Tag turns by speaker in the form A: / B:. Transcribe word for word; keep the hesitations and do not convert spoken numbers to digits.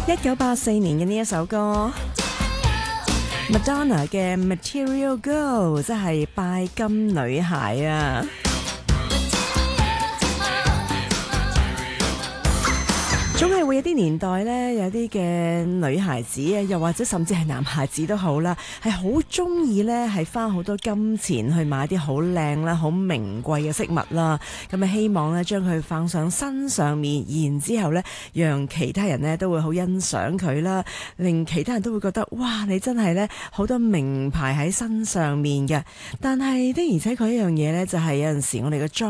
A: 一九八四年嘅呢一首歌 Madonna 嘅 Material Girl， 即係拜金女孩啊。總係會有啲年代呢，有啲嘅女孩子啊，又或者甚至係男孩子都好啦，係好中意呢，係花好多金錢去買啲好靚啦、好名貴嘅飾物啦。咁啊，希望呢將佢放上身上面，然之後呢，讓其他人呢都會好欣賞佢啦，令其他人都會覺得哇，你真係呢好多名牌喺身上面嘅。但係的而且確一樣嘢呢，就係有陣時我哋嘅裝